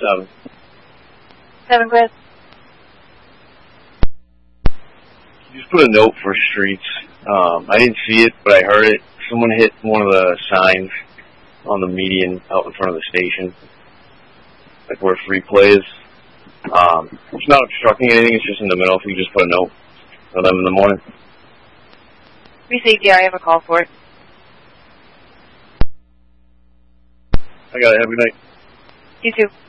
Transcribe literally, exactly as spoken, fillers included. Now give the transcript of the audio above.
seven. Seven, Chris. Just put a note for streets. Um, I didn't see it, but I heard it. Someone hit one of the signs on the median out in front of the station, like where free play is. Um, it's not obstructing anything, it's just in the middle. If you just put a note for them in the morning. Received, yeah, I have a call for it. I got it. Have a good night. You too.